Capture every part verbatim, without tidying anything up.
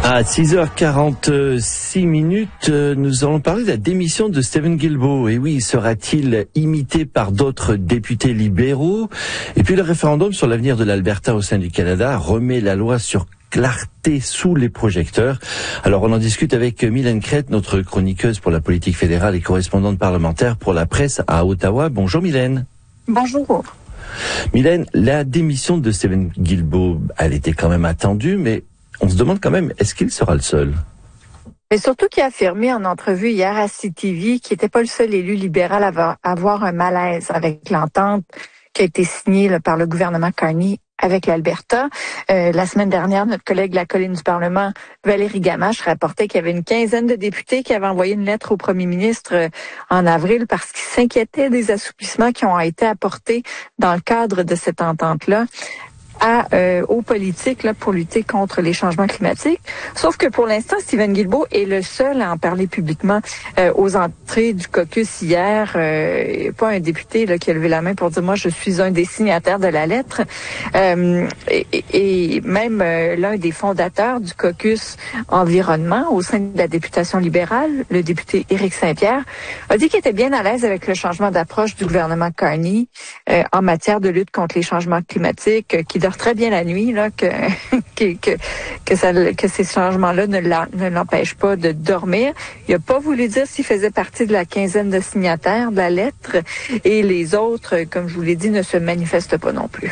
À six heures quarante-six minutes, nous allons parler de la démission de Steven Guilbeault. Et oui, sera-t-il imité par d'autres députés libéraux? Et puis le référendum sur l'avenir de l'Alberta au sein du Canada remet la loi sur clarté sous les projecteurs. Alors on en discute avec Mylène Crête, notre chroniqueuse pour la politique fédérale et correspondante parlementaire pour la presse à Ottawa. Bonjour Mylène. Bonjour. Mylène, la démission de Steven Guilbeault, elle était quand même attendue, mais on se demande quand même, est-ce qu'il sera le seul? Mais surtout qu'il a affirmé en entrevue hier à C T V qu'il n'était pas le seul élu libéral à avoir un malaise avec l'entente qui a été signée là, par le gouvernement Carney avec l'Alberta. Euh, la semaine dernière, notre collègue de la colline du Parlement, Valérie Gamache, rapportait qu'il y avait une quinzaine de députés qui avaient envoyé une lettre au premier ministre euh, en avril parce qu'ils s'inquiétaient des assouplissements qui ont été apportés dans le cadre de cette entente-là à euh, aux politiques là, pour lutter contre les changements climatiques. Sauf que pour l'instant, Steven Guilbeault est le seul à en parler publiquement euh, aux entrées du caucus hier. Euh, pas un député là, qui a levé la main pour dire « moi, je suis un des signataires de la lettre euh, ». Et, et même euh, l'un des fondateurs du caucus environnement au sein de la députation libérale, le député Éric Saint-Pierre, a dit qu'il était bien à l'aise avec le changement d'approche du gouvernement Carney euh, en matière de lutte contre les changements climatiques, euh, qui très bien la nuit, là, que, que, que, que, ça, que ces changements-là ne, la, ne l'empêchent pas de dormir. Il n'a pas voulu dire s'il faisait partie de la quinzaine de signataires de la lettre et les autres, comme je vous l'ai dit, ne se manifestent pas non plus.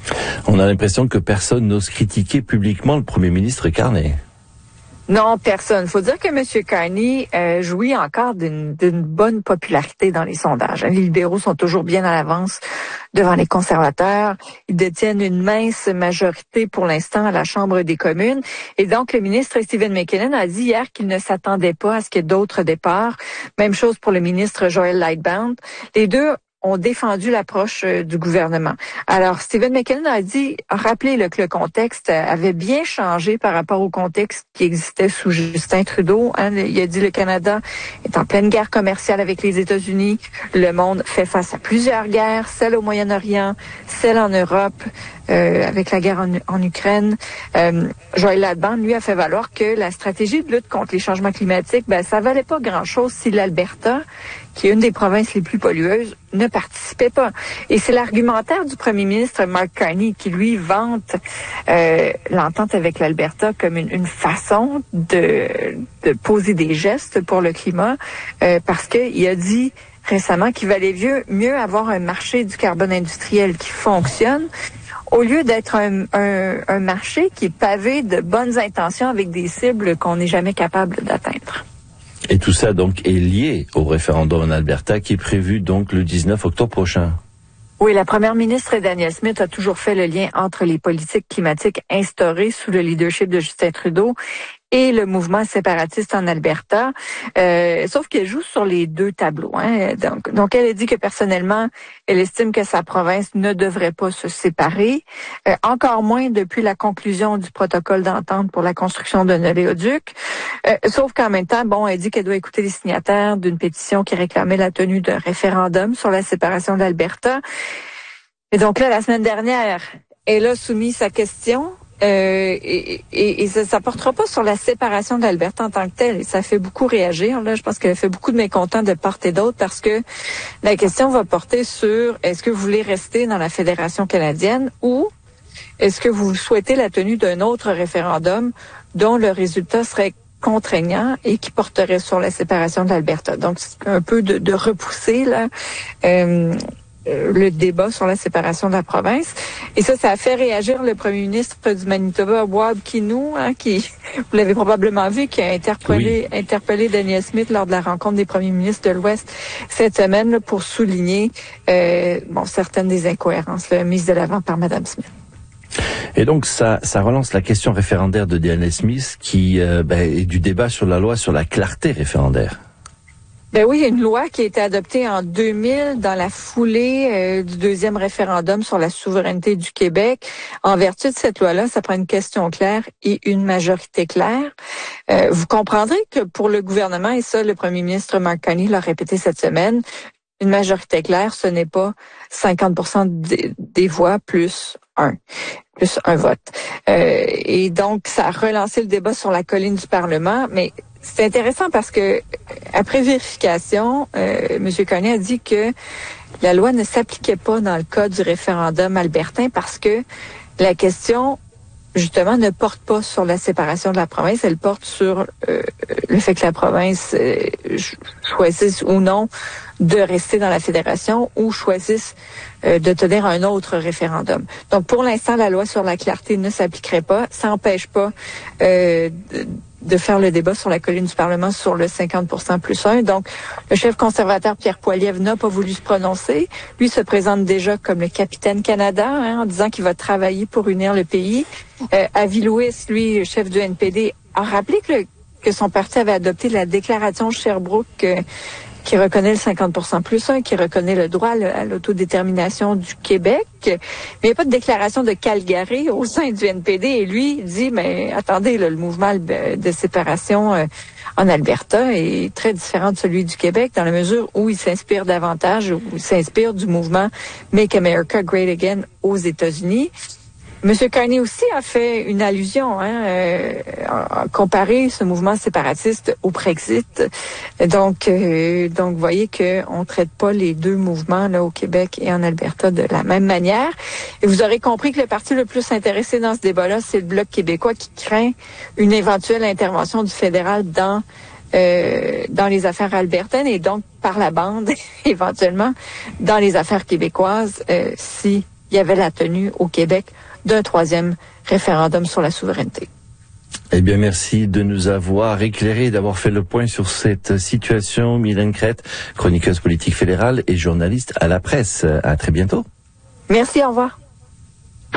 On a l'impression que personne n'ose critiquer publiquement le premier ministre Carney. Non, personne. Faut dire que M. Carney euh, jouit encore d'une, d'une bonne popularité dans les sondages. Les libéraux sont toujours bien à l'avance devant les conservateurs. Ils détiennent une mince majorité pour l'instant à la Chambre des communes. Et donc, le ministre Stephen McKinnon a dit hier qu'il ne s'attendait pas à ce qu'il y ait d'autres départs. Même chose pour le ministre Joel Lightbound. Les deux ont défendu l'approche euh, du gouvernement. Alors, Stephen McKinnon a dit, a rappelé là, que le contexte avait bien changé par rapport au contexte qui existait sous Justin Trudeau. Hein. Il a dit le Canada est en pleine guerre commerciale avec les États-Unis. Le monde fait face à plusieurs guerres, celle au Moyen-Orient, celle en Europe, euh, avec la guerre en, en Ukraine. Euh, Joël Lightbound, lui, a fait valoir que la stratégie de lutte contre les changements climatiques, ben, ça valait pas grand-chose si l'Alberta, qui est une des provinces les plus pollueuses, ne participait pas. Et c'est l'argumentaire du premier ministre Mark Carney qui, lui, vante euh, l'entente avec l'Alberta comme une, une façon de, de poser des gestes pour le climat, euh, parce qu'il a dit récemment qu'il valait mieux, mieux avoir un marché du carbone industriel qui fonctionne au lieu d'être un, un, un marché qui est pavé de bonnes intentions avec des cibles qu'on n'est jamais capable d'atteindre. Et tout ça donc est lié au référendum en Alberta qui est prévu donc le dix-neuf octobre prochain. Oui, la première ministre Danielle Smith a toujours fait le lien entre les politiques climatiques instaurées sous le leadership de Justin Trudeau et le mouvement séparatiste en Alberta, euh, sauf qu'elle joue sur les deux tableaux. Hein. Donc, donc, elle a dit que personnellement, elle estime que sa province ne devrait pas se séparer, euh, encore moins depuis la conclusion du protocole d'entente pour la construction d'un oléoduc. Euh, sauf qu'en même temps, bon, elle dit qu'elle doit écouter les signataires d'une pétition qui réclamait la tenue d'un référendum sur la séparation de l'Alberta. Et donc là, la semaine dernière, elle a soumis sa question. Euh, et, et, et ça ne portera pas sur la séparation de l'Alberta en tant que telle. Et ça fait beaucoup réagir. Là, je pense qu'elle fait beaucoup de mécontents de part et d'autre parce que la question va porter sur est-ce que vous voulez rester dans la Fédération canadienne ou est-ce que vous souhaitez la tenue d'un autre référendum dont le résultat serait contraignant et qui porterait sur la séparation de l'Alberta. Donc, c'est un peu de, de repousser là. Euh, le débat sur la séparation de la province. Et ça, ça a fait réagir le premier ministre du Manitoba, Wab Kinew, hein, qui, vous l'avez probablement vu, qui a interpellé, oui. interpellé Danielle Smith lors de la rencontre des premiers ministres de l'Ouest cette semaine là, pour souligner euh, bon, certaines des incohérences là, mises de l'avant par Mme Smith. Et donc ça, ça relance la question référendaire de Danielle Smith qui euh, ben, est du débat sur la loi sur la clarté référendaire. Ben oui, il y a une loi qui a été adoptée en deux mille dans la foulée euh, du deuxième référendum sur la souveraineté du Québec. En vertu de cette loi-là, ça prend une question claire et une majorité claire. Euh, vous comprendrez que pour le gouvernement, et ça, le premier ministre Mark Carney l'a répété cette semaine, une majorité claire, ce n'est pas cinquante pour cent des, des voix plus un, plus un vote. Euh, et donc, ça a relancé le débat sur la colline du Parlement, mais c'est intéressant parce que, après vérification, euh, M. Carney a dit que la loi ne s'appliquait pas dans le cas du référendum albertain parce que la question, justement, ne porte pas sur la séparation de la province, elle porte sur euh, le fait que la province euh, choisisse ou non de rester dans la fédération ou choisisse euh, de tenir un autre référendum. Donc, pour l'instant, la loi sur la clarté ne s'appliquerait pas. Ça n'empêche pas euh, de, de faire le débat sur la colline du Parlement sur le cinquante pour cent plus un. Donc, le chef conservateur Pierre Poilievre n'a pas voulu se prononcer. Lui se présente déjà comme le capitaine Canada, hein, en disant qu'il va travailler pour unir le pays. Euh, Avi Lewis, lui, chef du N P D, a rappelé que, le, que son parti avait adopté la déclaration Sherbrooke euh, qui reconnaît le cinquante pour cent plus un, qui reconnaît le droit à l'autodétermination du Québec. Mais il n'y a pas de déclaration de Calgary au sein du N P D. Et lui dit, mais attendez, là, le mouvement de séparation euh, en Alberta est très différent de celui du Québec dans la mesure où il s'inspire davantage, où il s'inspire du mouvement Make America Great Again aux États-Unis. M. Carney aussi a fait une allusion, hein, euh, a comparé ce mouvement séparatiste au Brexit. Donc, euh, donc, vous voyez qu'on traite pas les deux mouvements là au Québec et en Alberta de la même manière. Et vous aurez compris que le parti le plus intéressé dans ce débat-là, c'est le Bloc québécois qui craint une éventuelle intervention du fédéral dans euh, dans les affaires albertaines et donc par la bande éventuellement dans les affaires québécoises euh, si il y avait la tenue au Québec d'un troisième référendum sur la souveraineté. Eh bien, merci de nous avoir éclairé, d'avoir fait le point sur cette situation. Mylène Crête, chroniqueuse politique fédérale et journaliste à la presse. À très bientôt. Merci, au revoir.